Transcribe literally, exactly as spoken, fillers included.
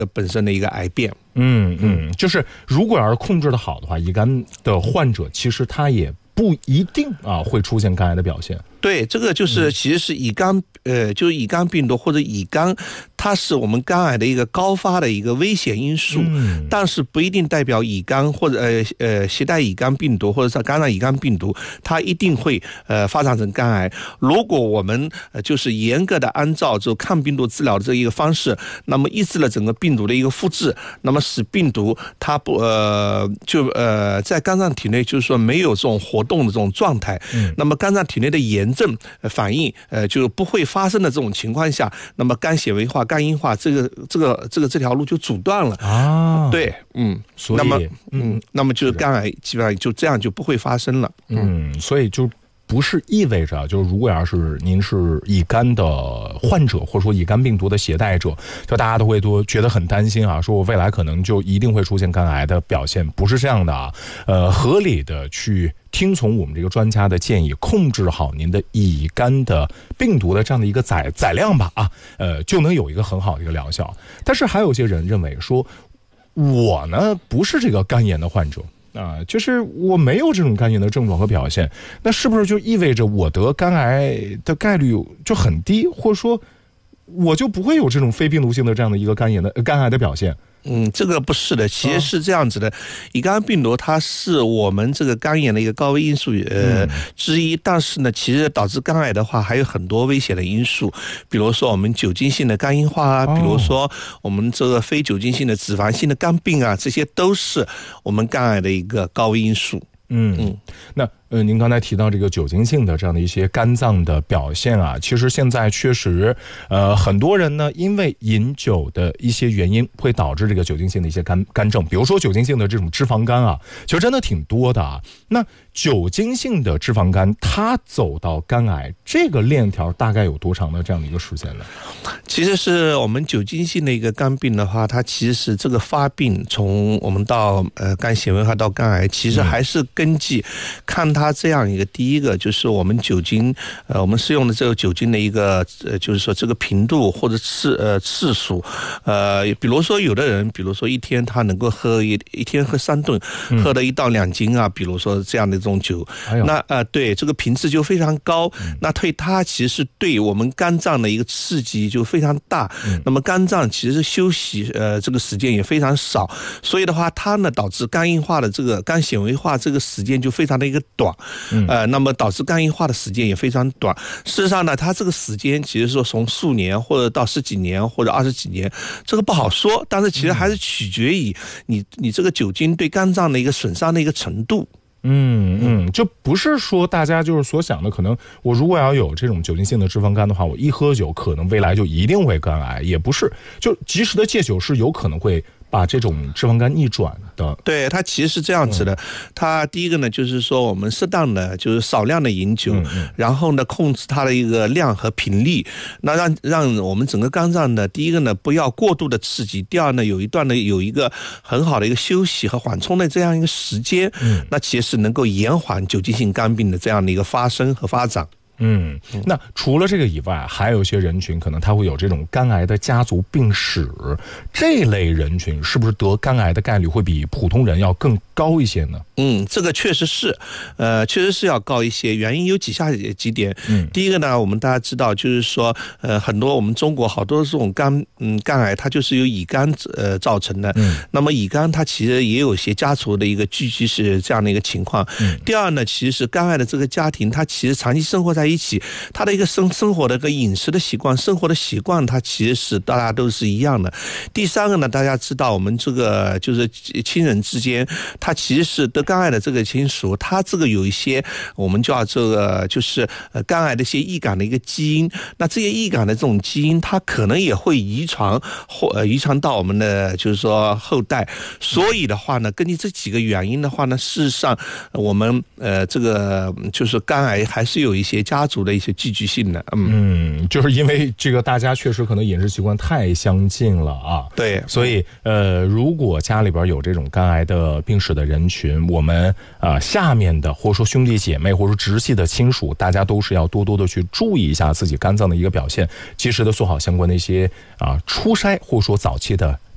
本身的一个癌变。 嗯嗯，就是如果要是控制的好的话，乙肝的患者其实他也不一定啊会出现肝癌的表现。 对，这个就是其实是乙肝，呃，就是乙肝病毒或者乙肝，它是我们肝癌的一个高发的一个危险因素，嗯、但是不一定代表乙肝或者呃呃携带乙肝病毒或者是感染乙肝病毒，它一定会呃发展成肝癌。如果我们呃就是严格的按照这抗病毒治疗的这一个方式，那么抑制了整个病毒的一个复制，那么使病毒它不呃就呃在肝脏体内就是说没有这种活动的这种状态，嗯、那么肝脏体内的炎症反应呃就不会发生的这种情况下，那么肝纤维化、肝硬化这个这个这个这条路就阻断了啊。对，嗯， 所以那么嗯，那么就是肝癌基本上就这样就不会发生了。 嗯，所以就不是意味着，就是如果要是您是乙肝的患者，或者说乙肝病毒的携带者，就大家都会多觉得很担心啊，说我未来可能就一定会出现肝癌的表现，不是这样的啊。呃，合理的去听从我们这个专家的建议，控制好您的乙肝的病毒的这样的一个载载量吧啊，呃，就能有一个很好的一个疗效。但是还有些人认为说，我呢不是这个肝炎的患者。啊，就是我没有这种肝炎的症状和表现，那是不是就意味着我得肝癌的概率就很低，或者说我就不会有这种非病毒性的这样的一个肝炎的肝癌的表现？ 嗯，这个不是的，其实是这样子的，乙肝病毒它是我们这个肝炎的一个高危因素呃、嗯、之一，但是呢，其实导致肝癌的话还有很多危险的因素，比如说我们酒精性的肝硬化啊，比如说我们这个非酒精性的脂肪性的肝病啊，这些都是我们肝癌的一个高危因素。 嗯嗯，那呃，您刚才提到这个酒精性的这样的一些肝脏的表现啊，其实现在确实，呃，很多人呢因为饮酒的一些原因，会导致这个酒精性的一些肝肝症，比如说酒精性的这种脂肪肝啊，其实真的挺多的啊。那酒精性的脂肪肝，它走到肝癌这个链条大概有多长的这样的一个时间呢？ 其实是我们酒精性的一个肝病的话，它其实是这个发病从我们到呃肝纤维化到肝癌，其实还是根据看它这样一个第一个就是我们酒精呃我们使用的这个酒精的一个呃就是说这个频度或者次呃次数呃比如说有的人比如说一天他能够喝一一天喝三顿，嗯、喝了一到两斤啊，比如说这样的这种酒，哎、那呃对这个频次就非常高，嗯、那对它其实对我们肝脏的一个刺激就非常大，嗯、那么肝脏其实休息呃这个时间也非常少，所以的话它呢导致肝硬化的这个肝纤维化这个时间就非常的一个短，嗯、呃那么导致肝硬化的时间也非常短。事实上呢，它这个时间其实说从数年或者到十几年或者二十几年，这个不好说，但是其实还是取决于你你这个酒精对肝脏的一个损伤的一个程度。 嗯嗯，就不是说大家就是所想的，可能我如果要有这种酒精性的脂肪肝的话，我一喝酒可能未来就一定会肝癌，也不是，就及时的戒酒是有可能会把这种脂肪肝逆转的。 对，它其实是这样子的，它第一个呢就是说我们适当的就是少量的饮酒，嗯嗯然后呢控制它的一个量和频率，那让让我们整个肝脏呢，第一个呢不要过度的刺激，第二呢有一段的有一个很好的一个休息和缓冲的这样一个时间，嗯、那其实能够延缓酒精性肝病的这样的一个发生和发展。 嗯，那除了这个以外，还有一些人群可能他会有这种肝癌的家族病史，这类人群是不是得肝癌的概率会比普通人要更高一些呢？ 嗯，这个确实是，呃，确实是要高一些。原因有以下几点。嗯，第一个呢，我们大家知道，就是说，呃，很多我们中国好多这种肝，嗯，肝癌它就是由乙肝呃造成的。嗯，那么乙肝它其实也有些家族的一个聚集是这样的一个情况。嗯，第二呢，其实是肝癌的这个家庭，它其实长期生活在一起，他的一个生生活的一个饮食的习惯、生活的习惯，它其实是大家都是一样的。第三个呢，大家知道我们这个就是亲人之间，他其实是得肝癌的这个亲属，他这个有一些我们叫这个就是呃肝癌的一些易感的一个基因，那这些易感的这种基因，它可能也会遗传或呃遗传到我们的就是说后代。所以的话呢，根据这几个原因的话呢，事实上我们呃这个就是肝癌还是有一些家族的一些聚集性的。 嗯, 嗯就是因为这个大家确实可能饮食习惯太相近了啊。 对， 所以呃如果家里边有这种肝癌的病史的人群，我们啊、呃、下面的或者说兄弟姐妹或者说直系的亲属，大家都是要多多的去注意一下自己肝脏的一个表现，及时的做好相关的一些啊、呃、初筛或者说早期的